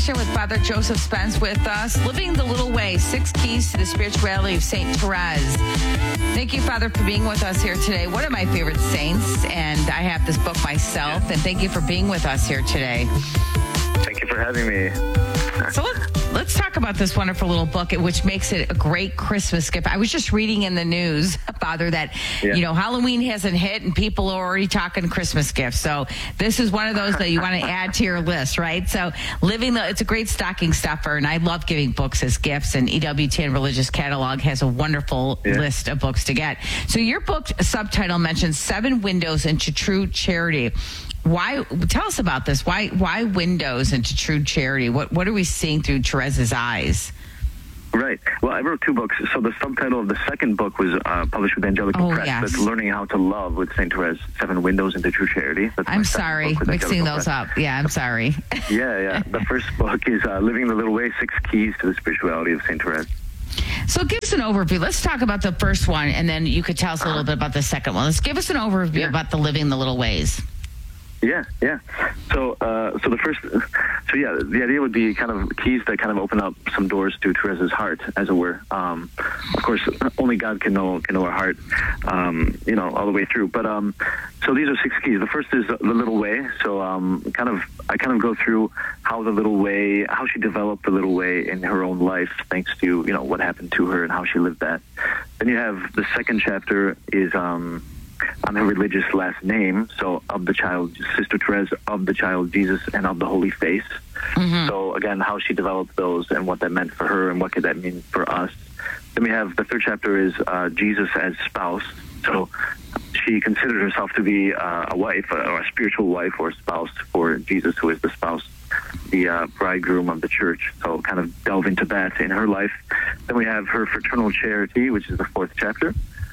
session with Father Joseph Spence with us. Living the Little Way, 6 Keys to the Spirituality of St. Therese. Thank you, Father, for being with us here today. One of my favorite saints, and I have this book myself, and thank you for being with us here today. Thank you for having me. So let's talk about this wonderful little book, which makes it a great Christmas gift. I was just reading in the news, Father, that, Halloween hasn't hit and people are already talking Christmas gifts. So this is one of those that you want to add to your list, right? So it's a great stocking stuffer, and I love giving books as gifts, and EWTN Religious Catalog has a wonderful list of books to get. So your book subtitle mentions 7 windows into true charity. Why? Tell us about this. Why windows into true charity? What are we seeing through Therese's eyes? Right. Well, I wrote 2 books. So the subtitle of the second book was published with Angelical Press. Yes. That's Learning How to Love with St. Therese, 7 Windows into True Charity. I'm sorry, mixing those up. Yeah, I'm sorry. Yeah. The first book is Living the Little Way, 6 Keys to the Spirituality of St. Therese. So give us an overview. Let's talk about the first one, and then you could tell us a little bit about the second one. Let's give us an overview about the Living the Little Ways. Yeah. So the idea would be kind of keys that kind of open up some doors to Therese's heart, as it were. Of course, only God can know our heart, all the way through. But so these are 6 keys. The first is the little way. So I kind of go through how she developed the little way in her own life, thanks to what happened to her and how she lived that. Then you have the second chapter is on her religious last name, so of the child, Sister Therese, of the child Jesus, and of the Holy Face. Mm-hmm. So again, how she developed those and what that meant for her and what could that mean for us. Then we have the third chapter is Jesus as spouse. So she considered herself to be a wife, or a spiritual wife or spouse for Jesus, who is the spouse, the bridegroom of the church. So kind of delve into that in her life. Then we have her fraternal charity, which is the 4th chapter.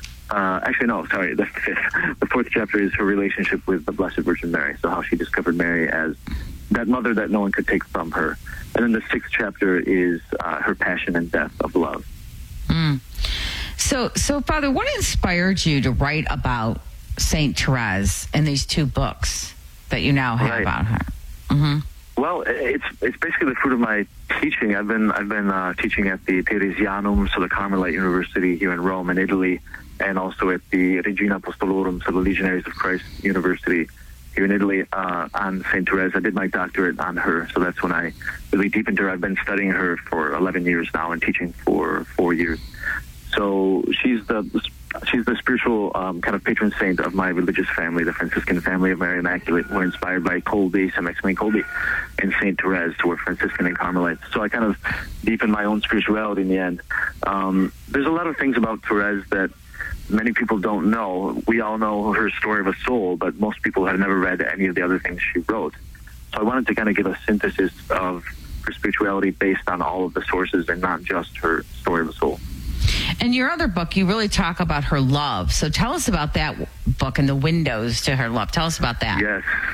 The 5th. The 4th chapter is her relationship with the Blessed Virgin Mary. So how she discovered Mary as that mother that no one could take from her. And then the 6th chapter is her passion and death of love. Mm. So Father, what inspired you to write about Saint Therese in these 2 books that you now have about her? Mm-hmm. Well, it's basically the fruit of my teaching. I've been teaching at the Theresianum, so the Carmelite University here in Rome, in Italy, and also at the Regina Apostolorum, so the Legionaries of Christ University here in Italy, on St. Therese. I did my doctorate on her, so that's when I really deepened her. I've been studying her for 11 years now and teaching for 4 years. So she's the spiritual kind of patron saint of my religious family, the Franciscan family of Mary Immaculate. We're inspired by Colby, St. Maximilian Kolbe, and St. Therese, who were Franciscan and Carmelites. So I kind of deepened my own spirituality in the end. There's a lot of things about Therese that many people don't know. We all know her story of a soul, but most people have never read any of the other things she wrote. So I wanted to kind of give a synthesis of her spirituality based on all of the sources and not just her story of a soul. In your other book, you really talk about her love. So tell us about that book and the windows to her love. Tell us about that.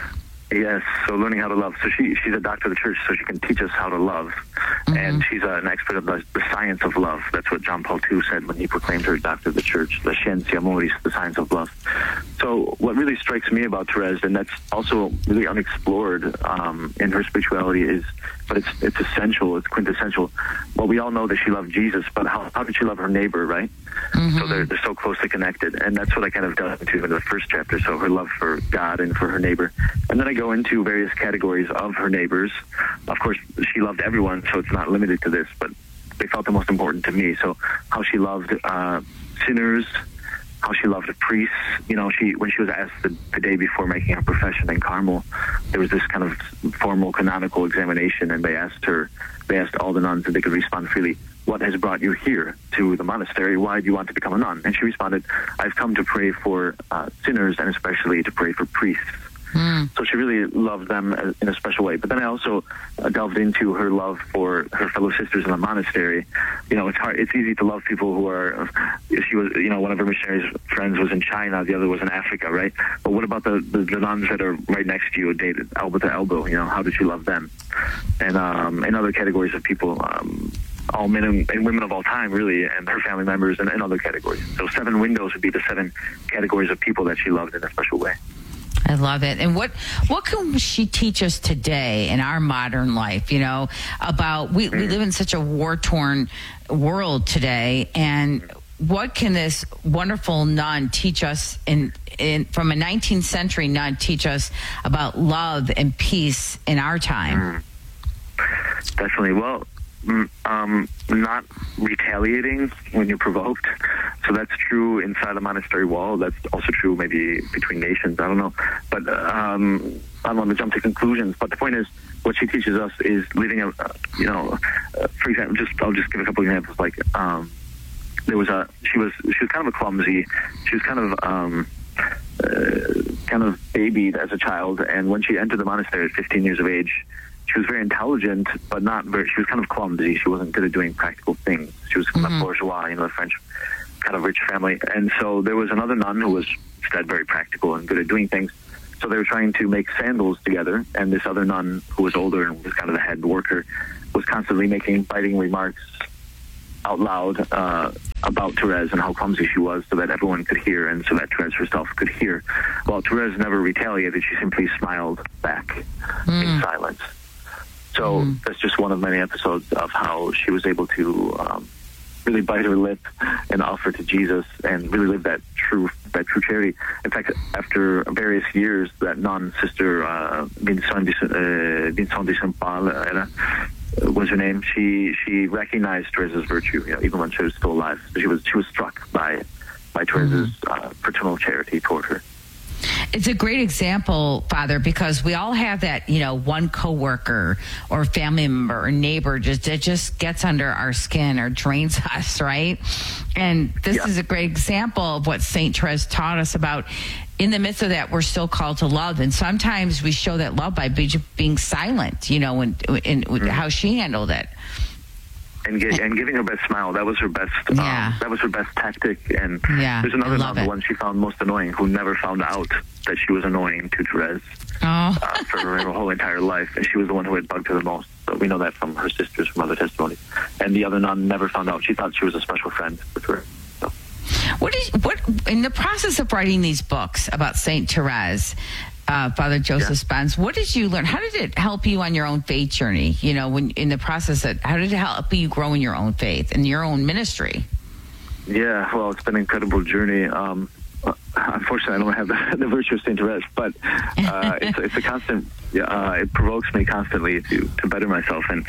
Yes. So learning how to love. So she's a doctor of the church, so she can teach us how to love. Mm-hmm. And she's an expert of the science of love. That's what John Paul II said when he proclaimed her doctor of the church, La Scientia Amoris, the science of love. So what really strikes me about Therese, and that's also really unexplored in her spirituality, but it's essential, it's quintessential. Well, we all know that she loved Jesus, but how did she love her neighbor, right? Mm-hmm. So they're so closely connected, and that's what I kind of delve into in the first chapter. So her love for God and for her neighbor, and then I go into various categories of her neighbors. Of course, she loved everyone, so it's not limited to this, but they felt the most important to me. So how she loved sinners, how she loved priests. When she was asked the day before making her profession in Carmel, there was this kind of formal canonical examination, and they asked all the nuns if they could respond freely, what has brought you here to the monastery? Why do you want to become a nun? And she responded, I've come to pray for sinners and especially to pray for priests. Mm. So she really loved them in a special way. But then I also delved into her love for her fellow sisters in the monastery. It's hard. It's easy to love people who are. She was, one of her missionary friends was in China, the other was in Africa, right? But what about the nuns that are right next to you, dated elbow to elbow? How did she love them? And in other categories of people. All men and women of all time, really, and her family members and other categories. So 7 windows would be the 7 categories of people that she loved in a special way. I love it. And what can she teach us today in our modern life? You know, about we live in such a war-torn world today, and what can this wonderful nun teach us from a 19th century nun teach us about love and peace in our time? Definitely. Well, not retaliating when you're provoked. So that's true inside a monastery wall. That's also true maybe between nations. I don't know. But I don't want to jump to conclusions. But the point is, what she teaches us is living for example, I'll just give a couple examples. Like, she was kind of a clumsy. She was kind of babied as a child. And when she entered the monastery at 15 years of age, she was very intelligent, but she was kind of clumsy. She wasn't good at doing practical things. She was kind of bourgeois, the French kind of rich family. And so there was another nun who was instead very practical and good at doing things. So they were trying to make sandals together. And this other nun, who was older and was kind of the head worker, was constantly making biting remarks out loud about Therese and how clumsy she was, so that everyone could hear and so that Therese herself could hear. Well, Therese never retaliated. She simply smiled back in silence. So that's just one of many episodes of how she was able to really bite her lip and offer to Jesus and really live that true charity. In fact, after various years, that nun, Sister Vincent de Saint Paul, was her name. She recognized Therese's virtue, even when she was still alive. So she was struck by Therese's fraternal charity toward her. It's a great example, Father, because we all have that, one coworker or family member or neighbor that just gets under our skin or drains us, right? And this is a great example of what St. Therese taught us about. In the midst of that, we're still called to love. And sometimes we show that love by being silent, in how she handled it. And giving her best smile. That was her best. That was her best tactic. And there's another nun, the one she found most annoying, who never found out that she was annoying to Therese for her whole entire life. And she was the one who had bugged her the most. So we know that from her sisters, from other testimonies. And the other nun never found out. She thought she was a special friend with her. So. What in the process of writing these books about Saint Therese, Father Joseph Spence, what did you learn? How did it help you on your own faith journey? When in the process, how did it help you grow in your own faith and your own ministry? Yeah, well, it's been an incredible journey. Unfortunately, I don't have the virtue of Saint Therese, but it's a constant. It provokes me constantly to better myself. And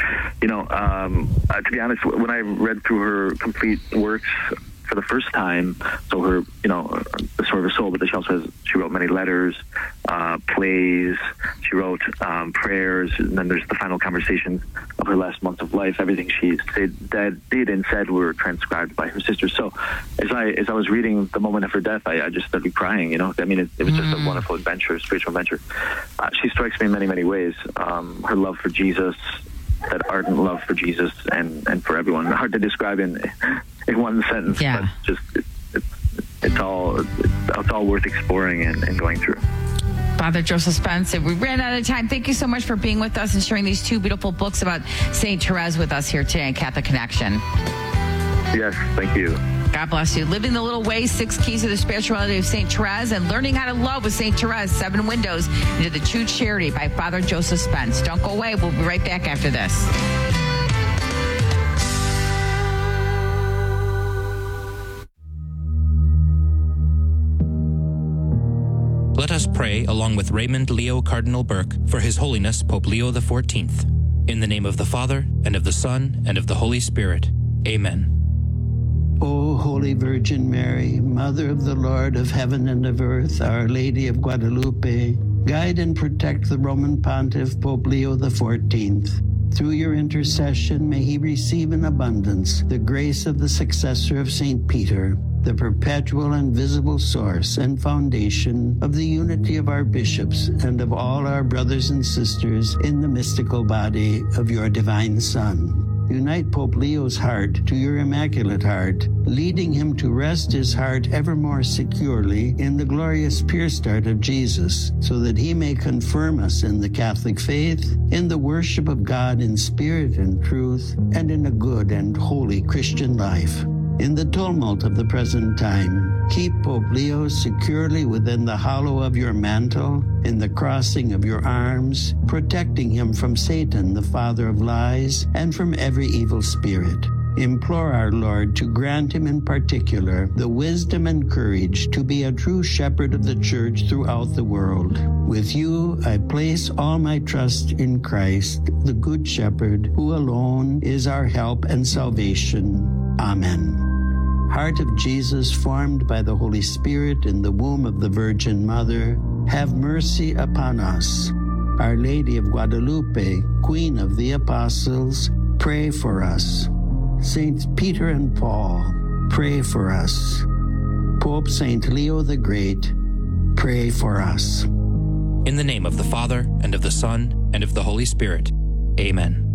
to be honest, when I read through her complete works for the first time, so her, the Sword of Her Soul, but she wrote many letters, plays, she wrote prayers, and then there's the final conversations of her last months of life. Everything she did and said were transcribed by her sisters. So as I was reading the moment of her death, I just started crying, it was just a wonderful adventure, spiritual adventure. She strikes me in many, many ways. Her love for Jesus, that ardent love for Jesus and for everyone. Hard to describe in one sentence, but just it's all worth exploring and going through. Father Joseph Spence, we ran out of time. Thank you so much for being with us and sharing these two beautiful books about St. Therese with us here today on Catholic Connection. Yes, thank you. God bless you. Living the Little Way, 6 Keys to the Spirituality of St. Therese, and Learning How to Love with St. Therese, 7 Windows into the True Charity by Father Joseph Spence. Don't go away. We'll be right back after this. Let us pray along with Raymond Leo Cardinal Burke for His Holiness Pope Leo XIV. In the name of the Father, and of the Son, and of the Holy Spirit. Amen. O Holy Virgin Mary, Mother of the Lord of heaven and of earth, Our Lady of Guadalupe, guide and protect the Roman Pontiff Pope Leo XIV. Through your intercession, may he receive in abundance the grace of the successor of St. Peter, the perpetual and visible source and foundation of the unity of our bishops and of all our brothers and sisters in the mystical body of your divine Son. Unite Pope Leo's heart to your Immaculate Heart, leading him to rest his heart ever more securely in the glorious pure start of Jesus, so that he may confirm us in the Catholic faith, in the worship of God in spirit and truth, and in a good and holy Christian life. In the tumult of the present time, keep Pope Leo securely within the hollow of your mantle, in the crossing of your arms, protecting him from Satan, the father of lies, and from every evil spirit. Implore our Lord to grant him in particular the wisdom and courage to be a true shepherd of the church throughout the world. With you, I place all my trust in Christ, the Good Shepherd, who alone is our help and salvation. Amen. Heart of Jesus, formed by the Holy Spirit in the womb of the Virgin Mother, have mercy upon us. Our Lady of Guadalupe, Queen of the Apostles, pray for us. Saints Peter and Paul, pray for us. Pope Saint Leo the Great, pray for us. In the name of the Father, and of the Son, and of the Holy Spirit. Amen.